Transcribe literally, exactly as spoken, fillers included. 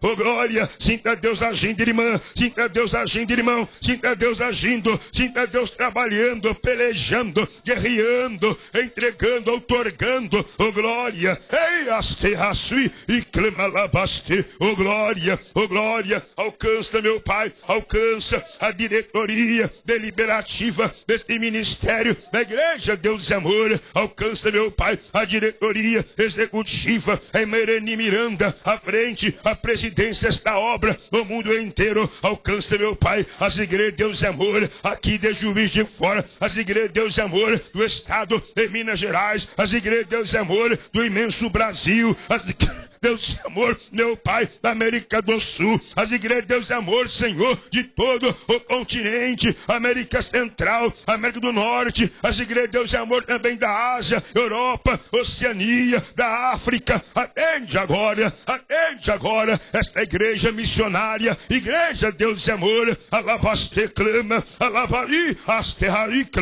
oh glória. Sinta Deus agindo, irmã, sinta Deus agindo, irmão, sinta Deus agindo, sinta Deus trabalhando, pelejando, guerreando, entregando, outorgando, oh glória. Ei, aste, rasui, e clama labaste, oh glória, oh glória. Alcança, meu Pai, alcança a diretoria deliberativa deste ministério da Igreja Deus e Amor. Alcança, meu Pai, a diretoria executiva em Mereni Miranda, à frente, a presidência desta obra no mundo inteiro. Alcança, meu Pai, as igrejas Deus e Amor aqui de Juiz de Fora, as igrejas Deus e Amor do estado de Minas Gerais, as igrejas Deus e Amor do imenso Brasil, as Deus e Amor, meu Pai, da América do Sul, as igrejas Deus e Amor, Senhor, de todo o continente, América Central, América do Norte, as igrejas Deus e Amor também da Ásia, Europa, Oceania, da África. Atende agora, atende agora esta igreja missionária, igreja Deus e Amor, alabaste clama, alabai, aste clama.